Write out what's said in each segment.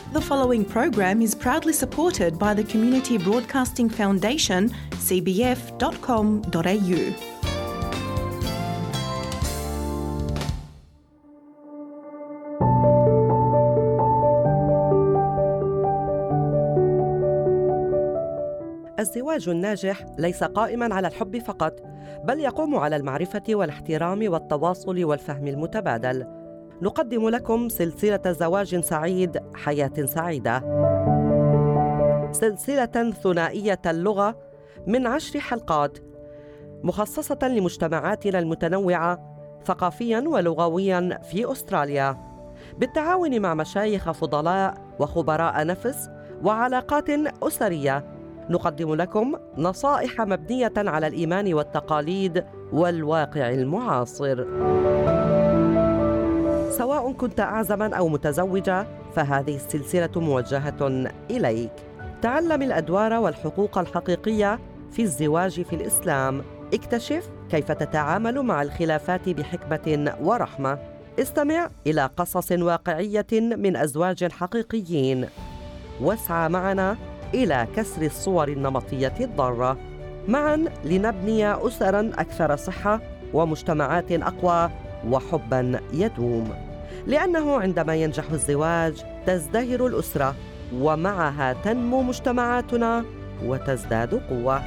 The following program is proudly supported by the Community Broadcasting Foundation, cbf.com.au. الزواج الناجح ليس قائماً على الحب فقط، بل يقوم على المعرفة والاحترام والتواصل والفهم المتبادل. نقدم لكم سلسلة زواج سعيد حياة سعيدة، سلسلة ثنائية اللغة من 10 حلقات مخصصة لمجتمعاتنا المتنوعة ثقافياً ولغوياً في أستراليا، بالتعاون مع مشايخ فضلاء وخبراء نفس وعلاقات أسرية. نقدم لكم نصائح مبنية على الإيمان والتقاليد والواقع المعاصر. سواء كنت أعزباً أو متزوجة، فهذه السلسلة موجهة إليك. تعلم الأدوار والحقوق الحقيقية في الزواج في الإسلام. اكتشف كيف تتعامل مع الخلافات بحكمة ورحمة. استمع إلى قصص واقعية من أزواج حقيقيين، واسعى معنا إلى كسر الصور النمطية الضارة. معاً لنبني أسراً أكثر صحة ومجتمعات أقوى وحباً يدوم، لأنه عندما ينجح الزواج تزدهر الأسرة، ومعها تنمو مجتمعاتنا وتزداد قوة.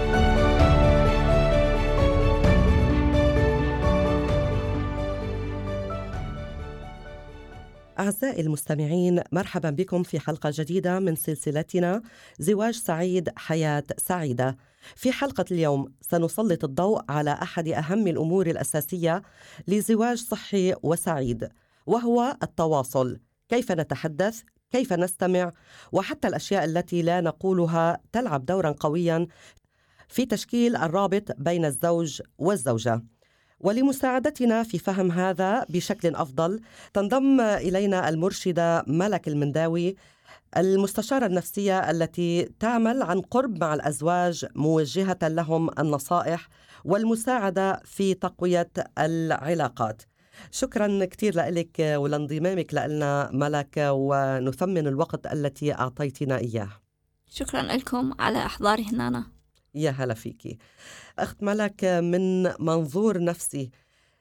أعزائي المستمعين، مرحبا بكم في حلقة جديدة من سلسلتنا زواج سعيد حياة سعيدة. في حلقة اليوم سنسلط الضوء على أحد أهم الأمور الأساسية لزواج صحي وسعيد، وهو التواصل. كيف نتحدث، كيف نستمع، وحتى الأشياء التي لا نقولها تلعب دورا قويا في تشكيل الرابط بين الزوج والزوجة. ولمساعدتنا في فهم هذا بشكل أفضل تنضم إلينا المرشدة ملك المنداوي، المستشارة النفسية التي تعمل عن قرب مع الأزواج، موجهة لهم النصائح والمساعدة في تقوية العلاقات. شكرا كثير لك ولانضمامك لنا ملك، ونثمن الوقت التي أعطيتنا إياه. شكرا لكم على إحضاري هنا. يا هلا فيكي أخت ملك. من منظور نفسي،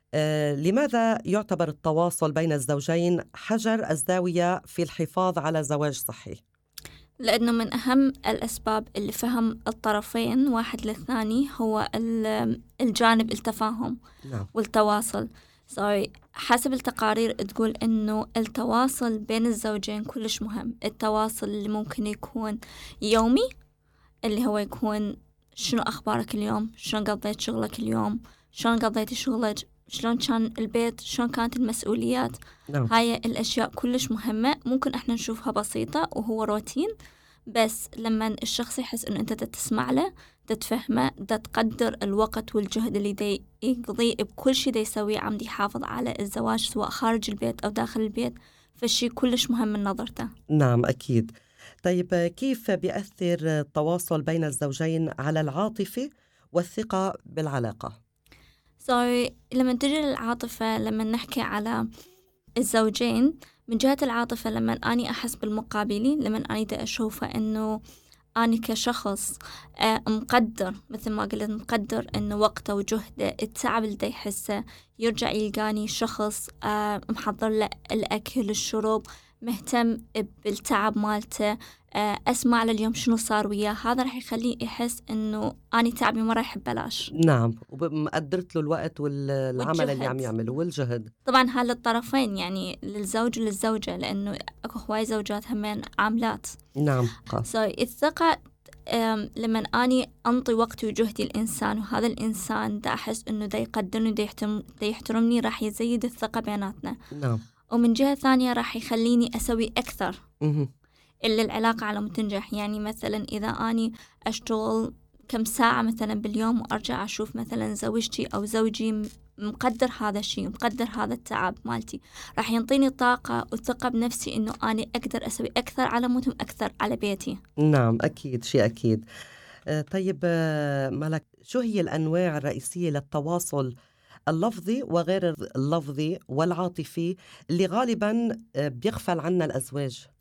لماذا يعتبر التواصل بين الزوجين حجر الزاوية في الحفاظ على زواج صحي؟ لأنه من أهم الأسباب اللي فهم الطرفين واحد للثاني هو الجانب التفاهم. نعم. والتواصل. حسب التقارير تقول إنه التواصل بين الزوجين كلش مهم. التواصل اللي ممكن يكون يومي، اللي هو يكون شنو أخبارك اليوم، شلون قضيت شغلك اليوم، شلون قضيت شغلك، شلون كان البيت، شلون كانت المسؤوليات. نعم. هاي الأشياء كلش مهمة. ممكن إحنا نشوفها بسيطة وهو روتين، بس لما الشخص يحس إنه أنت تسمع له، تتفهمه، تقدر الوقت والجهد اللي دي يقضيه بكل شيء دي يسويه عم يحافظ على الزواج سواء خارج البيت أو داخل البيت، فالشي كلش مهم من نظرته. نعم أكيد. طيب، كيف بيأثر التواصل بين الزوجين على العاطفة والثقة بالعلاقة؟ لما تجي للعاطفة، لما نحكي على الزوجين من جهة العاطفة، لما أني أحس بالمقابلين، لما أني دا أشوفه أنه أنا كشخص مقدر، مثل ما قلت مقدر أنه وقته وجهده، التعب اللي دا يحسه، يرجع يلقاني شخص محضر له الأكل الشرب، مهتم بالتعب مالته، أسمع لليوم شنو صار وياه. هذا رح يخليه يحس أنه أنا تعبي ما راح ببلاش. نعم، ومقدرت له الوقت والعمل اللي عم يعمله والجهد. طبعا هذا للطرفين، يعني للزوج وللزوجة، لأنه أكو هواي زوجات همين عاملات. نعم. الثقة لما أني أنطي وقتي وجهدي الإنسان، وهذا الإنسان دا أحس أنه دا يقدرني دا يحترمني، راح يزيد الثقة بيناتنا. نعم. ومن جهة ثانية راح يخليني أسوي أكثر إلا العلاقة على ما تنجح. يعني مثلا إذا أني أشتغل كم ساعة مثلا باليوم، وأرجع أشوف مثلا زوجتي أو زوجي مقدر هذا الشيء، مقدر هذا التعب مالتي، راح ينطيني طاقة وثقة بنفسي إنه أنا أقدر أسوي أكثر على متهم، أكثر على بيتي. نعم أكيد، شيء أكيد. طيب ملك، شو هي الأنواع الرئيسية للتواصل اللفظي وغير اللفظي والعاطفي اللي غالبا بيغفل عنا الأزواج؟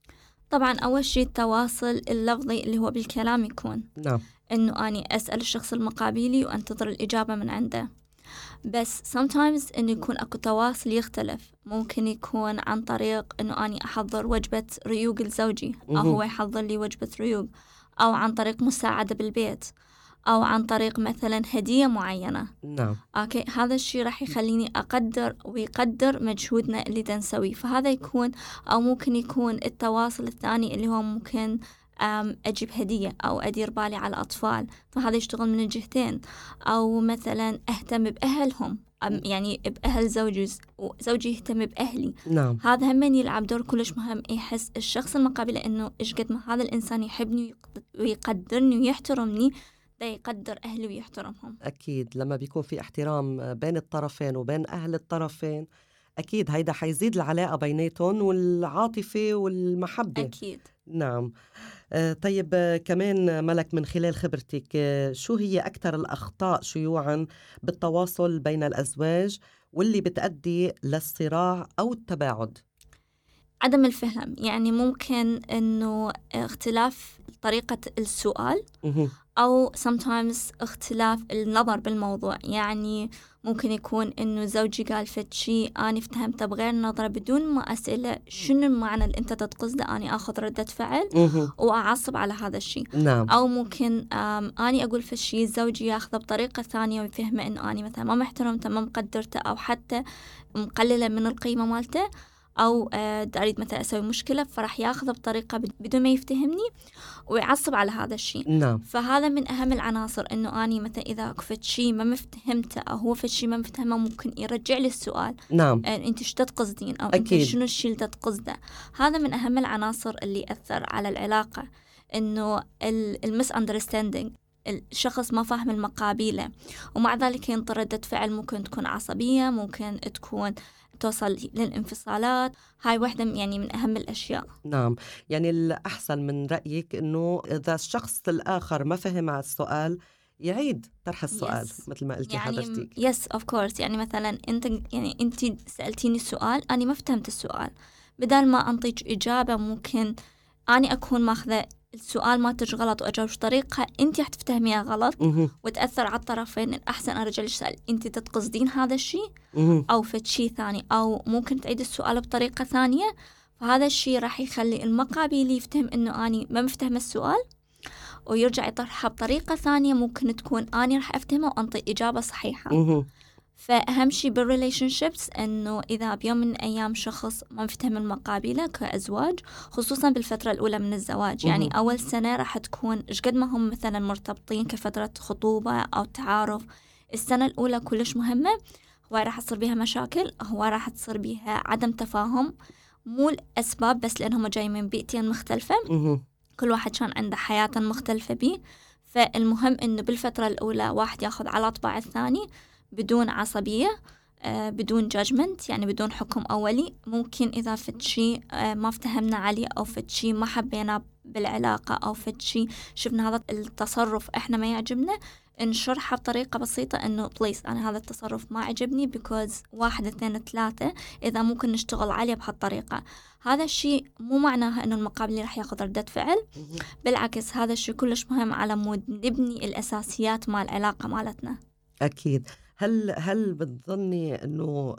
طبعا أول شيء التواصل اللفظي اللي هو بالكلام يكون نعم. إنه أني أسأل الشخص المقابلي وأنتظر الإجابة من عنده. بس sometimes إنه يكون أكو تواصل يختلف، ممكن يكون عن طريق إنه أني أحضر وجبة ريوق لزوجي أو هو يحضر لي وجبة ريوق، أو عن طريق مساعدة بالبيت، أو عن طريق مثلا هدية معينة. نعم. أوكي، هذا الشيء راح يخليني أقدر ويقدر مجهودنا اللي دنسويه. فهذا يكون، أو ممكن يكون التواصل الثاني اللي هو ممكن أجيب هدية أو أدير بالي على الأطفال، فهذا يشتغل من الجهتين. أو مثلا أهتم بأهلهم، يعني بأهل زوجي يهتم بأهلي. نعم. هذا هم يلعب دور كلش مهم. يحس الشخص المقابل إنه إيش قد ما هذا الإنسان يحبني ويقدرني ويحترمني، ده يقدر أهلي ويحترمهم. أكيد لما بيكون في احترام بين الطرفين وبين أهل الطرفين، أكيد هيدا حيزيد العلاقة بيناتهم والعاطفة والمحبة. أكيد. نعم. طيب كمان ملك، من خلال خبرتك شو هي أكثر الأخطاء شيوعاً بالتواصل بين الأزواج واللي بتؤدي للصراع أو التباعد؟ عدم الفهم، يعني ممكن إنه اختلاف طريقة السؤال، أو sometimes اختلاف النظر بالموضوع. يعني ممكن يكون إنه زوجي قال فد شيء أنا فهمته بغير نظرة، بدون ما أسأله شنو المعنى اللي أنت تتقصده، أنا أخذ ردة فعل وأعصب على هذا الشيء. نعم. أو ممكن أنا أقول فد شيء زوجي ياخذه بطريقة ثانية ويفهمه إنه أنا مثلا ما محترمته، ما مقدرته، أو حتى مقللة من القيمة مالته، أو أريد مثلا أسوي مشكلة، فراح ياخذ بطريقة بدون ما يفتهمني ويعصب على هذا الشيء. نعم. فهذا من أهم العناصر، إنه أني مثلا إذا فد شيء ما مفتهمته أو هو فد شيء ما مفتهمه، ممكن يرجع لي السؤال. نعم. أنت شو تتقصدين، أو أكيد. أنت شنو الشيء اللي تتقصده. هذا من أهم العناصر اللي أثر على العلاقة، إنه المس أندرستاندينج، الشخص ما فاهم المقابلة، ومع ذلك ينطر ردة فعل ممكن تكون عصبية، ممكن تكون توصل للانفصالات. هاي واحدة يعني من أهم الأشياء. نعم. يعني الأحسن من رأيك إنه إذا الشخص الآخر ما فهم على السؤال يعيد طرح السؤال. مثل ما قلتي يعني حضرتك. يس اوف كورس. يعني مثلا انت سألتيني السؤال، أنا ما فهمت السؤال، بدل ما أنطيك إجابة ممكن أنا أكون ماخذة السؤال ما تج غلط وأجاوب طريقة أنت حتفتهميها غلط وتأثر على الطرفين. الأحسن أرجع لك سؤال، أنت تتقصدين هذا الشيء أو فد شيء ثاني، أو ممكن تعيد السؤال بطريقة ثانية. فهذا الشيء راح يخلي المقابل يفتهم إنه أنا ما مفتهم السؤال، ويرجع يطرحها بطريقة ثانية ممكن تكون أنا راح أفتهمه وأنطي إجابة صحيحة. فأهم شيء بالريليشنشيبس إنه إذا بيوم من الأيام شخص ما مفتهم المقابلة كأزواج، خصوصا بالفترة الأولى من الزواج، يعني أول سنة راح تكون إيش قد ما هم مثلا مرتبطين كفترة خطوبة أو تعارف، السنة الأولى كلش مهمة. هو راح تصير بها مشاكل، هو راح تصير بها عدم تفاهم، مو الأسباب بس لأنهم جاي من بيئتين مختلفة، كل واحد كان عنده حياة مختلفة بيه. فالمهم إنه بالفترة الأولى واحد ياخذ على طباع الثاني بدون عصبية، بدون judgment، يعني بدون حكم أولي. ممكن إذا فد شيء ما افتهمنا عليه، أو فد شيء ما حبينا بالعلاقة، أو فد شيء شفنا هذا التصرف إحنا ما يعجبنا، نشرحها بطريقة بسيطة إنه بليز أنا هذا التصرف ما عجبني because 1 2 3 إذا ممكن نشتغل عليه بهالطريقة. هذا الشيء مو معناها إنه المقابل راح ياخذ ردة فعل، بالعكس هذا الشيء كلش مهم على مود نبني الأساسيات مع العلاقة مالتنا. أكيد. هل بتظني إنه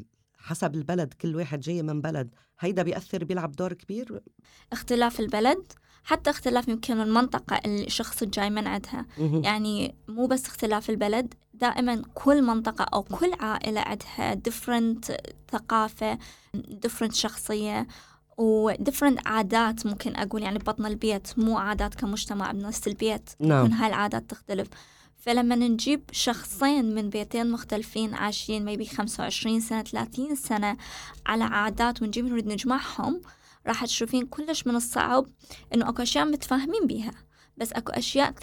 حسب البلد، كل واحد جاي من بلد، هيدا بيلعب دور كبير؟ اختلاف البلد، حتى اختلاف يمكن المنطقة اللي الشخص الجاي من عندها. يعني مو بس اختلاف البلد، دائما كل منطقة أو كل عائلة عندها different ثقافة، different شخصية، و different عادات. ممكن أقول يعني بطن البيت مو عادات كمجتمع بنفس البيت، ممكن هاي العادات تختلف. فلما نجيب شخصين من بيتين مختلفين عايشين maybe 25 سنة 30 سنة على عادات، ونجيب نريد نجمعهم، راح تشوفين كلش من الصعب إنه أكو أشياء متفاهمين بيها، بس أكو أشياء